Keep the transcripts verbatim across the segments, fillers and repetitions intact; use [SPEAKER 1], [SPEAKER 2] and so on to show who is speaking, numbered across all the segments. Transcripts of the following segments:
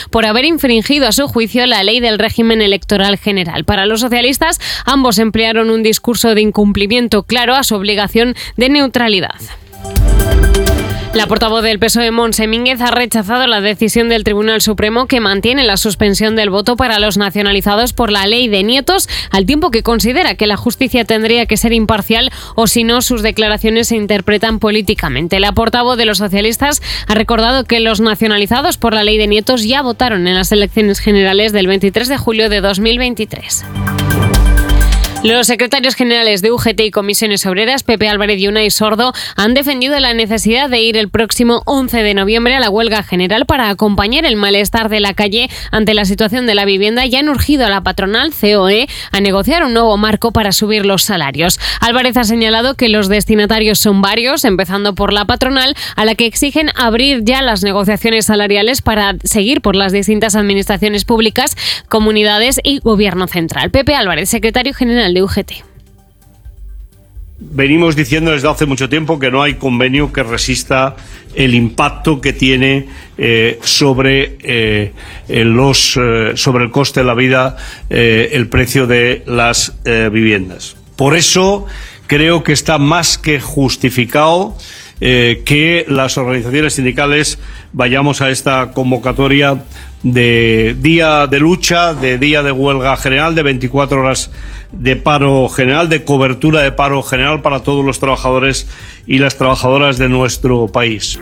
[SPEAKER 1] por haber infringido a su juicio la ley del régimen electoral general. Para los socialistas, ambos emplearon un discurso de incumplimiento claro a su obligación de neutralidad. La portavoz del P S O E, Montse Mínguez, ha rechazado la decisión del Tribunal Supremo que mantiene la suspensión del voto para los nacionalizados por la ley de nietos, al tiempo que considera que la justicia tendría que ser imparcial o si no sus declaraciones se interpretan políticamente. La portavoz de los socialistas ha recordado que los nacionalizados por la ley de nietos ya votaron en las elecciones generales del veintitrés de julio de dos mil veintitrés. Los secretarios generales de U G T y Comisiones Obreras, Pepe Álvarez y Unai Sordo, han defendido la necesidad de ir el próximo once de noviembre a la huelga general para acompañar el malestar de la calle ante la situación de la vivienda y han urgido a la patronal C O E a negociar un nuevo marco para subir los salarios. Álvarez ha señalado que los destinatarios son varios, empezando por la patronal, a la que exigen abrir ya las negociaciones salariales para seguir por las distintas administraciones públicas, comunidades y gobierno central. Pepe Álvarez, secretario general de U G T.
[SPEAKER 2] Venimos diciendo desde hace mucho tiempo que no hay convenio que resista el impacto que tiene eh, sobre eh, los eh, sobre el coste de la vida, eh, el precio de las eh, viviendas. Por eso creo que está más que justificado eh, que las organizaciones sindicales vayamos a esta convocatoria de día de lucha, de día de huelga general, de veinticuatro horas de paro general, de cobertura de paro general para todos los trabajadores y las trabajadoras de nuestro país.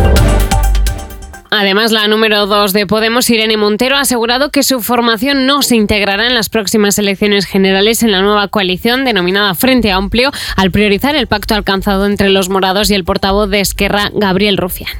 [SPEAKER 1] Además, la número dos de Podemos, Irene Montero, ha asegurado que su formación no se integrará en las próximas elecciones generales en la nueva coalición denominada Frente Amplio, al priorizar el pacto alcanzado entre los morados y el portavoz de Esquerra, Gabriel Rufián.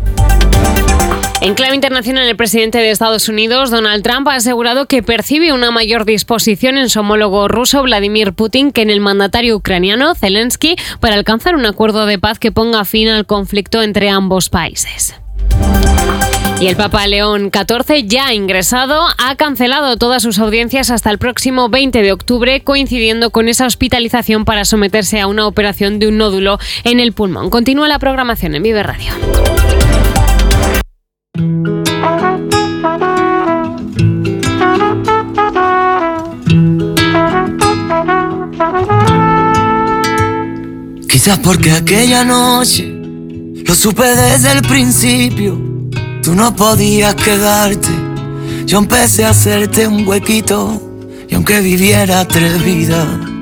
[SPEAKER 1] En clave internacional, el presidente de Estados Unidos, Donald Trump, ha asegurado que percibe una mayor disposición en su homólogo ruso, Vladimir Putin, que en el mandatario ucraniano, Zelensky, para alcanzar un acuerdo de paz que ponga fin al conflicto entre ambos países. Y el Papa León catorce, ya ingresado, ha cancelado todas sus audiencias hasta el próximo veinte de octubre, coincidiendo con esa hospitalización para someterse a una operación de un nódulo en el pulmón. Continúa la programación en Vive Radio.
[SPEAKER 3] Quizás porque aquella noche lo supe desde el principio. Tú no podías quedarte. Yo empecé a hacerte un huequito y aunque viviera tres vidas